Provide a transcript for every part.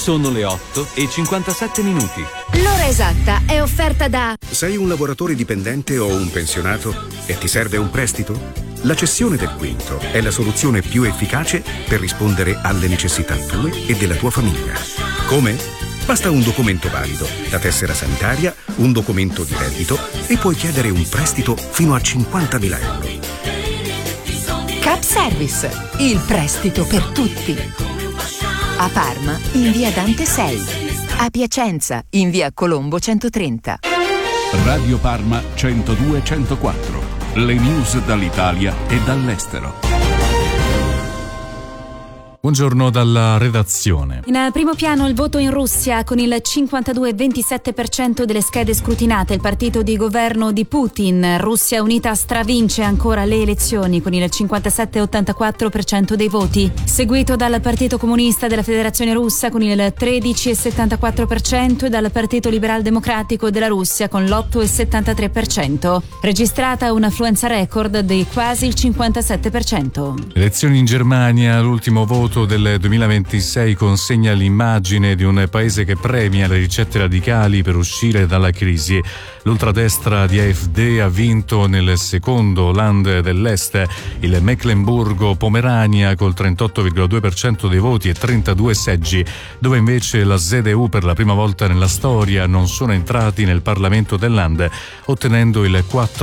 Sono le 8:57. L'ora esatta è offerta da... Sei un lavoratore dipendente o un pensionato e ti serve un prestito? La cessione del quinto è la soluzione più efficace per rispondere alle necessità tue e della tua famiglia. Come? Basta un documento valido, la tessera sanitaria, un documento di reddito e puoi chiedere un prestito fino a 50.000 euro. Cap Service, il prestito per tutti. A Parma, in via Dante 6. A Piacenza, in via Colombo 130. Radio Parma 102-104. Le news dall'Italia e dall'estero. Buongiorno dalla redazione. In primo piano il voto in Russia con il 52,27% delle schede scrutinate. Il partito di governo di Putin, Russia Unita, stravince ancora le elezioni con il 57,84% dei voti, seguito dal Partito Comunista della Federazione Russa con il 13,74% e dal Partito Liberal Democratico della Russia con l'8,73%, registrata un'affluenza record di quasi il 57%. Elezioni in Germania, l'ultimo voto del 2026 consegna l'immagine di un paese che premia le ricette radicali per uscire dalla crisi. L'ultradestra di AfD ha vinto nel secondo Land dell'Est, il Mecklenburgo-Pomerania, col 38,2% dei voti e 32 seggi, dove invece la CDU per la prima volta nella storia non sono entrati nel Parlamento del Land, ottenendo il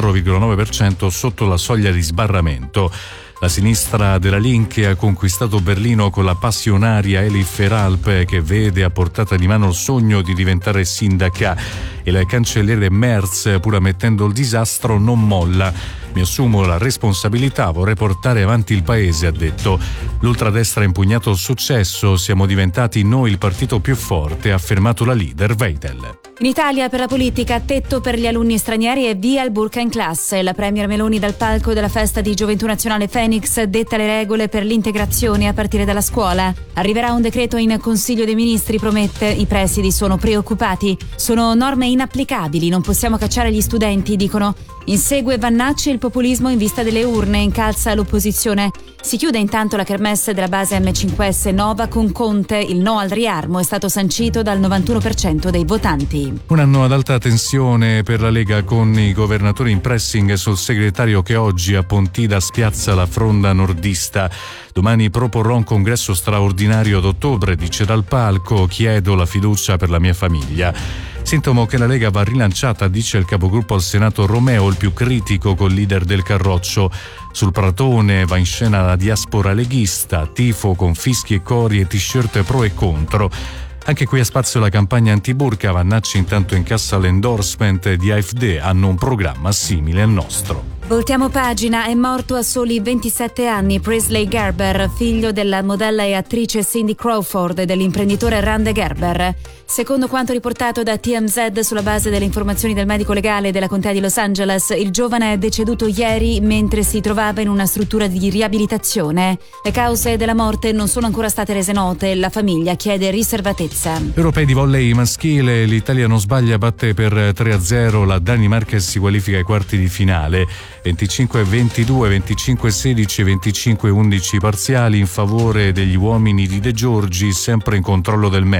4,9% sotto la soglia di sbarramento. La sinistra della Linke ha conquistato Berlino con la passionaria Elif Feralp, che vede a portata di mano il sogno di diventare sindaca. Il cancelliere Merz, pur ammettendo il disastro, non molla. Mi assumo la responsabilità, vorrei portare avanti il paese, ha detto. L'ultradestra ha impugnato il successo, siamo diventati noi il partito più forte, ha affermato la leader Weidel. In Italia per la politica, tetto per gli alunni stranieri e via il burqa in classe. La premier Meloni dal palco della festa di Gioventù Nazionale Phoenix detta le regole per l'integrazione a partire dalla scuola. Arriverà un decreto in Consiglio dei Ministri, promette. I presidi sono preoccupati. Sono norme inapplicabili, non possiamo cacciare gli studenti, dicono. Insegue Vannacci il populismo in vista delle urne, incalza l'opposizione. Si chiude intanto la kermesse della base M5S Nova con Conte. Il no al riarmo è stato sancito dal 91% dei votanti. Un anno ad alta tensione per la Lega con i governatori in pressing sul segretario che oggi a Pontida spiazza la fronda nordista. Domani proporrò un congresso straordinario ad ottobre, dice dal palco, chiedo la fiducia per la mia famiglia. Sintomo che la Lega va rilanciata, dice il capogruppo al Senato Romeo, il più critico col leader del Carroccio. Sul Pratone va in scena la diaspora leghista, tifo con fischi e cori e t-shirt pro e contro. Anche qui ha spazio la campagna antiburca. Vannacci intanto incassa l'endorsement di AfD, hanno un programma simile al nostro. Voltiamo pagina, è morto a soli 27 anni Presley Gerber, figlio della modella e attrice Cindy Crawford e dell'imprenditore Rande Gerber. Secondo quanto riportato da TMZ sulla base delle informazioni del medico legale della contea di Los Angeles, il giovane è deceduto ieri mentre si trovava in una struttura di riabilitazione. Le cause della morte non sono ancora state rese note, la famiglia chiede riservatezza. Europei di volley maschile, l'Italia non sbaglia, batte per 3-0 la Danimarca e si qualifica ai quarti di finale. 25-22, 25-16, 25-11 parziali in favore degli uomini di De Giorgi, sempre in controllo del